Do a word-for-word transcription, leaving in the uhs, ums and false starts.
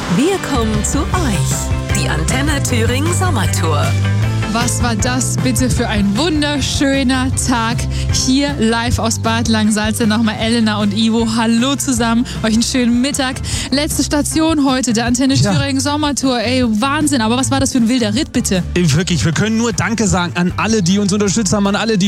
Wir kommen zu euch. Die Antenne Thüringen Sommertour. Was war das bitte für ein wunderschöner Tag hier live aus Bad Langensalza. Nochmal Elena und Ivo, hallo zusammen, euch einen schönen Mittag. Letzte Station heute, der Antenne Ja. Thüringen Sommertour. Ey, Wahnsinn, aber was war das für ein wilder Ritt bitte? Wirklich, wir können nur Danke sagen an alle, die uns unterstützt haben, an alle, die